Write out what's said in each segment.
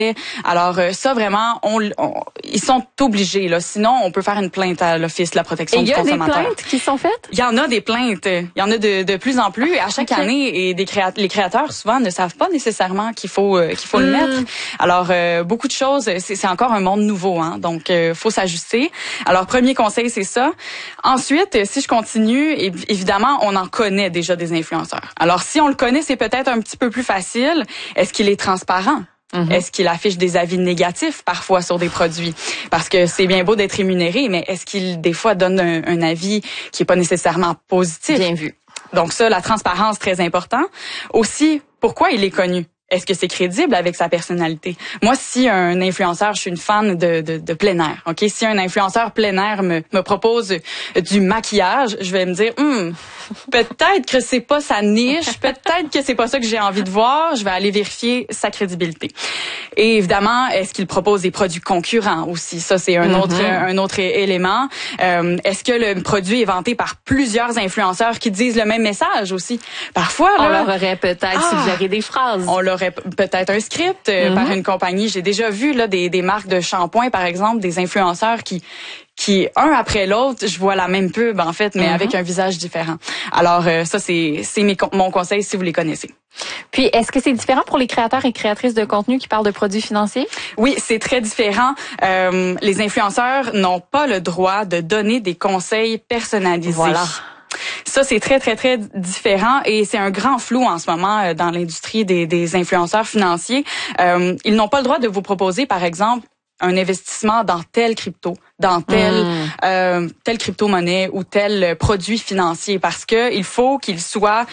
Alors ça vraiment, ils sont obligés là. Sinon, on peut faire une plainte à l'Office de la protection du consommateur. Il y a des plaintes qui sont faites? Il y en a des plaintes. Il y en a de plus en plus. À chaque année, et les créateurs souvent ne savent pas nécessairement qu'il faut le mettre. Alors beaucoup de choses. C'est encore un monde nouveau, hein. Donc faut s'ajuster. Alors premier conseil, c'est ça. Ensuite, si je continue, évidemment, on en connaît déjà des influenceurs. Alors si on le connaît, c'est peut-être un petit peu plus facile. Est-ce qu'il est transparent? Est-ce qu'il affiche des avis négatifs parfois sur des produits? Parce que c'est bien beau d'être rémunéré, mais est-ce qu'il des fois donne un avis qui est pas nécessairement positif? Bien vu. Donc ça, la transparence, très important. Aussi, pourquoi il est connu? Est-ce que c'est crédible avec sa personnalité? Moi, si un influenceur, je suis une fan de plein air, ok? Si un influenceur plein air me propose du maquillage, je vais me dire, peut-être que c'est pas sa niche, peut-être que c'est pas ça que j'ai envie de voir. Je vais aller vérifier sa crédibilité. Et évidemment, est-ce qu'il propose des produits concurrents aussi? Ça, c'est un autre élément. Est-ce que le produit est vanté par plusieurs influenceurs qui disent le même message aussi? Parfois, là, on leur aurait peut-être suggéré des phrases. On leur aurait peut-être un script par une compagnie. J'ai déjà vu là des marques de shampoing, par exemple, des influenceurs qui un après l'autre, je vois la même pub en fait, mais avec un visage différent. Alors ça, c'est mon conseil si vous les connaissez. Puis, est-ce que c'est différent pour les créateurs et créatrices de contenu qui parlent de produits financiers? Oui, c'est très différent. Les influenceurs n'ont pas le droit de donner des conseils personnalisés. Voilà. Ça, c'est très, très, très différent et c'est un grand flou en ce moment dans l'industrie des influenceurs financiers. Ils n'ont pas le droit de vous proposer, par exemple, un investissement dans tel crypto, dans telle crypto-monnaie ou tel produit financier parce que il faut qu'il soit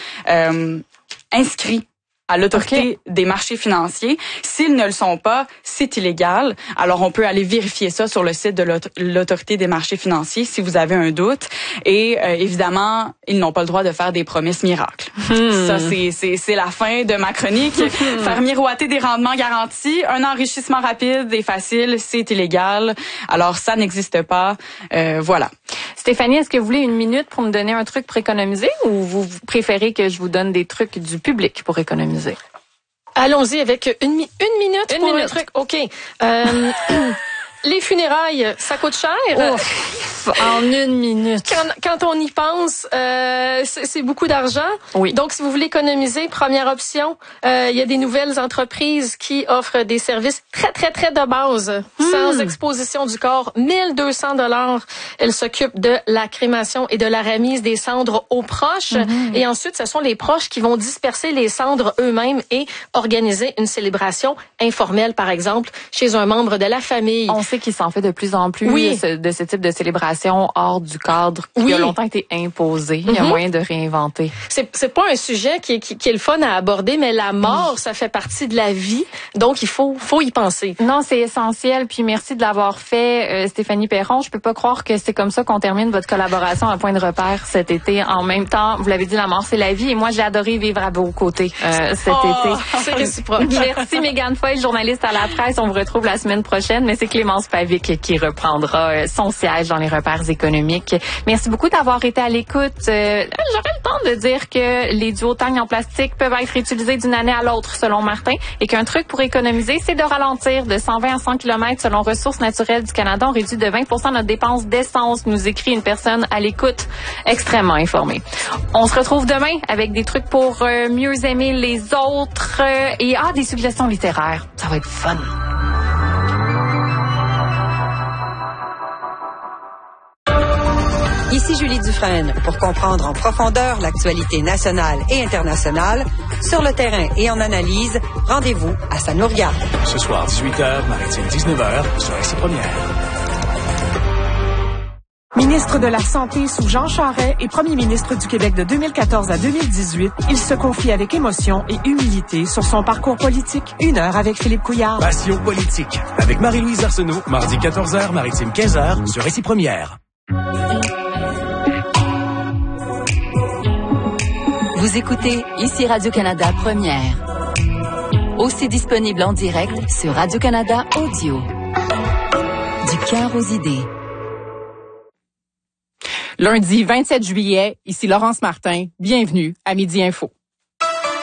inscrit à l'autorité des marchés financiers. S'ils ne le sont pas, c'est illégal. Alors, on peut aller vérifier ça sur le site de l'autorité des marchés financiers si vous avez un doute. Et évidemment, ils n'ont pas le droit de faire des promesses miracles. Ça, c'est la fin de ma chronique. Faire miroiter des rendements garantis, un enrichissement rapide et facile, c'est illégal. Alors, ça n'existe pas. Voilà. Stéphanie, est-ce que vous voulez une minute pour me donner un truc pour économiser ou vous préférez que je vous donne des trucs du public pour économiser? Allons-y avec une minute pour un truc. OK. Les funérailles, ça coûte cher. En une minute. Quand on y pense, c'est beaucoup d'argent. Oui. Donc, si vous voulez économiser, première option, il y a des nouvelles entreprises qui offrent des services très, très, très de base, sans exposition du corps. 1 200 $. Elles s'occupent de la crémation et de la remise des cendres aux proches. Et ensuite, ce sont les proches qui vont disperser les cendres eux-mêmes et organiser une célébration informelle, par exemple, chez un membre de la famille. On sait qu'il s'en fait de plus en plus de ce type de célébration hors du cadre qui a longtemps été imposé. Il y a moyen de réinventer. C'est pas un sujet qui est le fun à aborder, mais la mort, ça fait partie de la vie. Donc, il faut y penser. Non, c'est essentiel. Puis merci de l'avoir fait, Stéphanie Perron. Je peux pas croire que c'est comme ça qu'on termine votre collaboration à Point de repère cet été. En même temps, vous l'avez dit, la mort, c'est la vie. Et moi, j'ai adoré vivre à vos côtés cet été. C'est réciproque. Merci, Mégane Foy, journaliste à la presse. On vous retrouve la semaine prochaine. Mais c'est Clémence Pavic qui reprendra son siège dans les repères économiques. Merci beaucoup d'avoir été à l'écoute. J'aurais le temps de dire que les duotangs en plastique peuvent être réutilisés d'une année à l'autre, selon Martin, et qu'un truc pour économiser, c'est de ralentir de 120 à 100 km selon Ressources naturelles du Canada. On réduit de 20% notre dépense d'essence, nous écrit une personne à l'écoute extrêmement informée. On se retrouve demain avec des trucs pour mieux aimer les autres et des suggestions littéraires. Ça va être fun. Ici Julie Dufresne pour comprendre en profondeur l'actualité nationale et internationale. Sur le terrain et en analyse, rendez-vous à Ça nous regarde. Ce soir, 18h, Maritime 19h, sur RCI Première. Ministre de la Santé sous Jean Charest et premier ministre du Québec de 2014 à 2018, il se confie avec émotion et humilité sur son parcours politique. 1 heure avec Philippe Couillard. Passion politique, avec Marie-Louise Arsenault, mardi 14h, Maritime 15h, sur RCI Première. Vous écoutez ici Radio-Canada Première. Aussi disponible en direct sur Radio-Canada Audio. Du cœur aux idées. Lundi 27 juillet, ici Laurence Martin. Bienvenue à Midi Info.